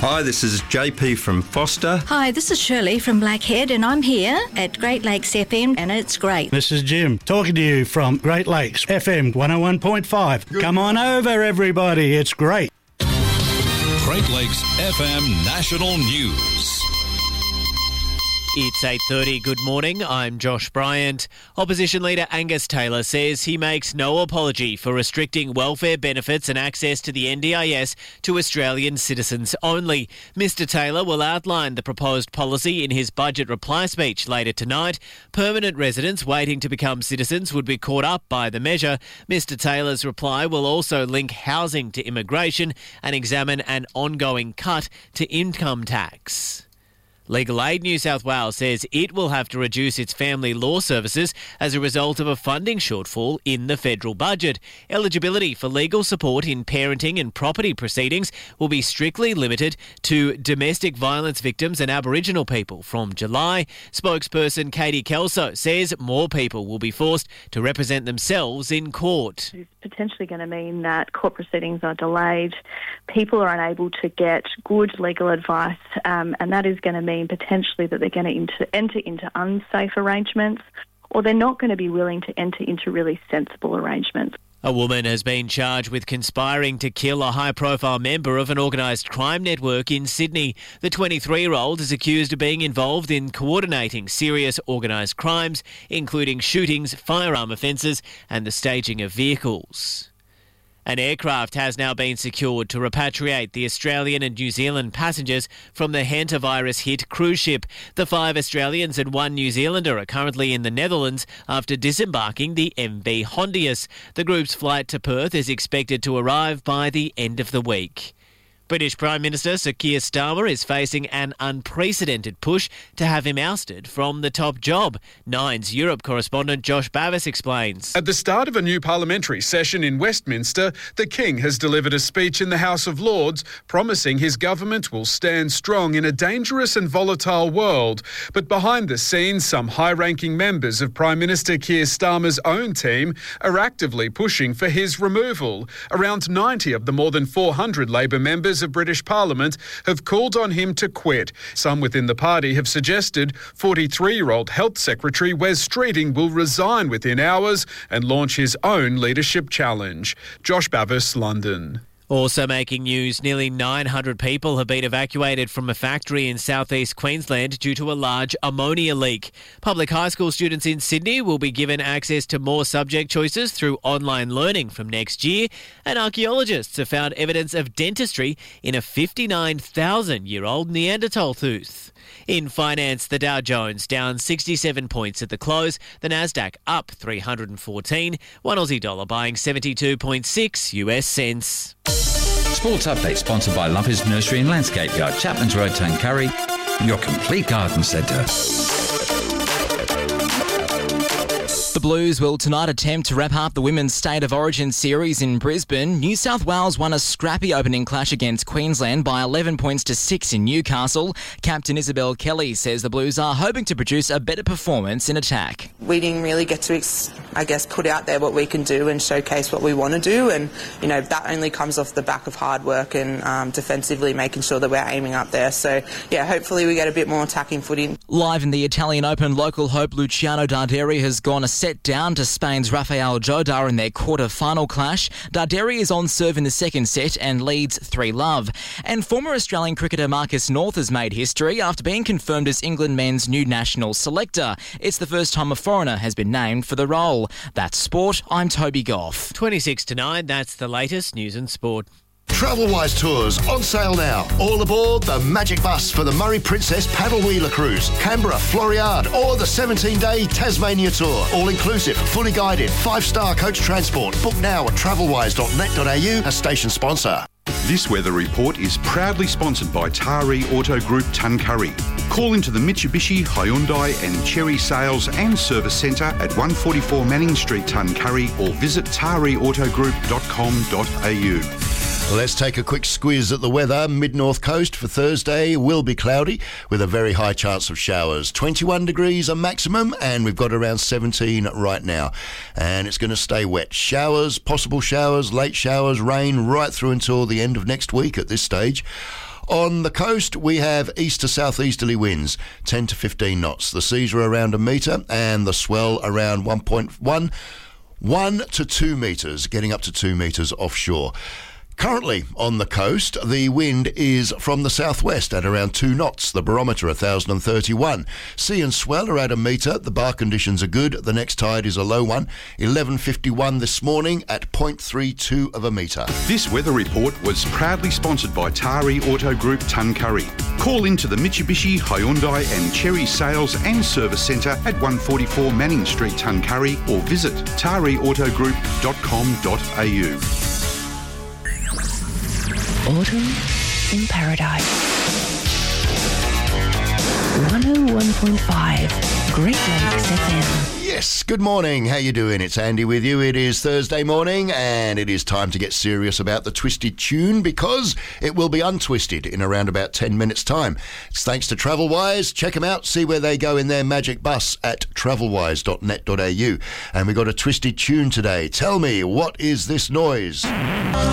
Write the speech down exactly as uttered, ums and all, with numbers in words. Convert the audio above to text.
Hi, this is J P from Foster. Hi, this is Shirley from Blackhead, and I'm here at Great Lakes F M, and it's great. This is Jim talking to you from Great Lakes F M one oh one point five. Good. Come on over, everybody. It's great. Great Lakes F M National News. It's eight thirty. Good morning. I'm Josh Bryant. Opposition leader Angus Taylor says he makes no apology for restricting welfare benefits and access to the N D I S to Australian citizens only. Mister Taylor will outline the proposed policy in his budget reply speech later tonight. Permanent residents waiting to become citizens would be caught up by the measure. Mister Taylor's reply will also link housing to immigration and examine an ongoing cut to income tax. Legal Aid New South Wales says it will have to reduce its family law services as a result of a funding shortfall in the federal budget. Eligibility for legal support in parenting and property proceedings will be strictly limited to domestic violence victims and Aboriginal people from July. Spokesperson Katie Kelso says more people will be forced to represent themselves in court. It's potentially going to mean that court proceedings are delayed, people are unable to get good legal advice, um, and that is going to mean potentially that they're going to enter, enter into unsafe arrangements, or they're not going to be willing to enter into really sensible arrangements. A woman has been charged with conspiring to kill a high-profile member of an organised crime network in Sydney. The twenty-three-year-old is accused of being involved in coordinating serious organised crimes, including shootings, firearm offences and the staging of vehicles. An aircraft has now been secured to repatriate the Australian and New Zealand passengers from the hantavirus-hit cruise ship. The five Australians and one New Zealander are currently in the Netherlands after disembarking the M V Hondius. The group's flight to Perth is expected to arrive by the end of the week. British Prime Minister Sir Keir Starmer is facing an unprecedented push to have him ousted from the top job. Nine's Europe correspondent Josh Bavis explains. At the start of a new parliamentary session in Westminster, the King has delivered a speech in the House of Lords promising his government will stand strong in a dangerous and volatile world. But behind the scenes, some high-ranking members of Prime Minister Keir Starmer's own team are actively pushing for his removal. Around ninety of the more than four hundred Labor members of British Parliament have called on him to quit. Some within the party have suggested forty-three-year-old Health Secretary Wes Streeting will resign within hours and launch his own leadership challenge. Josh Bavis, London. Also making news, nearly nine hundred people have been evacuated from a factory in southeast Queensland due to a large ammonia leak. Public high school students in Sydney will be given access to more subject choices through online learning from next year, and archaeologists have found evidence of dentistry in a fifty-nine thousand year old Neanderthal tooth. In finance, the Dow Jones down sixty-seven points at the close, the Nasdaq up three hundred fourteen, one Aussie dollar buying seventy-two point six U S cents. Sports Update sponsored by Lumpers Nursery and Landscape Yard, Chapman's Road, Tuncurry, your complete garden centre. The Blues will tonight attempt to wrap up the Women's State of Origin series in Brisbane. New South Wales won a scrappy opening clash against Queensland by eleven points to six in Newcastle. Captain Isabel Kelly says the Blues are hoping to produce a better performance in attack. We didn't really get to, I guess, put out there what we can do and showcase what we want to do, and you know that only comes off the back of hard work and um, defensively making sure that we're aiming up there. So yeah, hopefully we get a bit more attacking footy. Live in the Italian Open, local hope Luciano Darderi has gone a set down to Spain's Rafael Jodar in their quarter-final clash. Darderi is on serve in the second set and leads three love. And former Australian cricketer Marcus North has made history after being confirmed as England men's new national selector. It's the first time a foreigner has been named for the role. That's sport. I'm Toby Goff. twenty-six to nine, that's the latest news and sport. Travelwise Tours on sale now. All aboard the Magic Bus for the Murray Princess Paddle Wheeler Cruise, Canberra, Floriade, or the seventeen-day Tasmania Tour. All inclusive, fully guided, five-star coach transport. Book now at travelwise dot net dot a u, a station sponsor. This weather report is proudly sponsored by Taree Auto Group Tuncurry. Call into the Mitsubishi, Hyundai and Chery Sales and Service Centre at one forty-four Manning Street, Tuncurry, or visit taree auto group dot com dot a u. Let's take a quick squiz at the weather. Mid-North Coast for Thursday will be cloudy with a very high chance of showers. twenty-one degrees a maximum, and we've got around seventeen right now. And it's going to stay wet. Showers, possible showers, late showers, rain right through until the end of next week at this stage. On the coast, we have east to southeasterly winds, ten to fifteen knots. The seas are around a metre and the swell around one point one, one to two metres, getting up to two metres offshore. Currently on the coast, the wind is from the southwest at around two knots. The barometer one thousand thirty-one. Sea and swell are at a metre. The bar conditions are good. The next tide is a low one. eleven fifty-one this morning at zero point three two of a metre. This weather report was proudly sponsored by Tari Auto Group Tuncurry. Call into the Mitsubishi, Hyundai and Cherry Sales and Service Centre at one forty-four Manning Street, Tuncurry, or visit tari auto group dot com dot a u. Autumn in Paradise. one oh one point five Great Lakes F M. Yes, good morning. How you doing? It's Andy with you. It is Thursday morning and it is time to get serious about the Twisted Tune because it will be untwisted in around about ten minutes' time. It's thanks to Travelwise. Check them out. See where they go in their magic bus at travelwise dot net dot a u. And we got a Twisted Tune today. Tell me, what is this noise?